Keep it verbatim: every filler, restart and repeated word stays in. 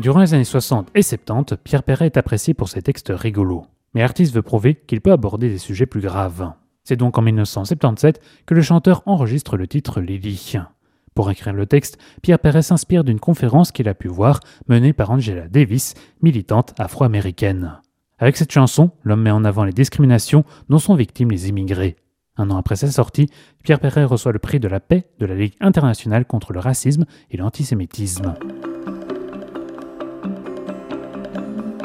Durant les années soixante et soixante-dix, Pierre Perret est apprécié pour ses textes rigolos. Mais l'artiste veut prouver qu'il peut aborder des sujets plus graves. C'est donc en dix-neuf cent soixante-dix-sept que le chanteur enregistre le titre Lily. Pour écrire le texte, Pierre Perret s'inspire d'une conférence qu'il a pu voir menée par Angela Davis, militante afro-américaine. Avec cette chanson, l'homme met en avant les discriminations dont sont victimes les immigrés. Un an après sa sortie, Pierre Perret reçoit le prix de la paix de la Ligue internationale contre le racisme et l'antisémitisme.